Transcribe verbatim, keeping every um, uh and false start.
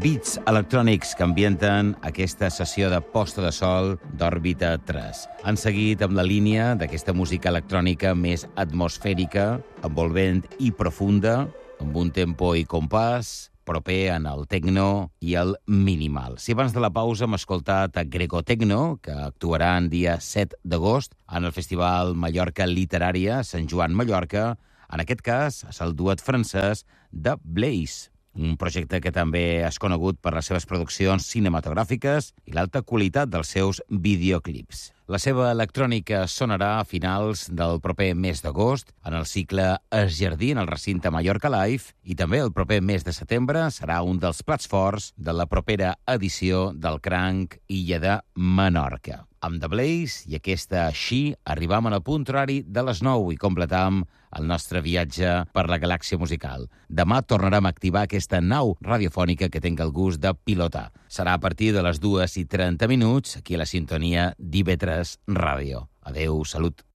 beats electrònics que ambienten aquesta sessió de posta de sol d'Òrbita tres. Han seguit amb la línia d'aquesta música electrònica més atmosfèrica, envolvent i profunda, amb un tempo i compàs proper en el techno i el minimal. Si abans de la pausa hem escoltat a Grego Techno, que actuarà el dia set d'agost en el Festival Mallorca Literària Sant Joan Mallorca, en aquest cas és el duet francès de Blaze, un projecte que també és conegut per les seves produccions cinematogràfiques i l'alta qualitat dels seus videoclips. La seva electrònica sonarà a finals del proper mes d'agost en el cicle Es Jardí en el recinte Mallorca Live i també el proper mes de setembre serà un dels plats forts de la propera edició del Cranc Illa de Menorca. Amb The Blaze i aquesta Així arribam en el punt horari de les nou i completam el nostre viatge per la galàxia musical. Demà tornarem a activar aquesta nau radiofònica que tinc el gust de pilotar. Serà a partir de les dues i trenta minuts aquí a la sintonia d'I V tres Ràdio. Adeu, salut.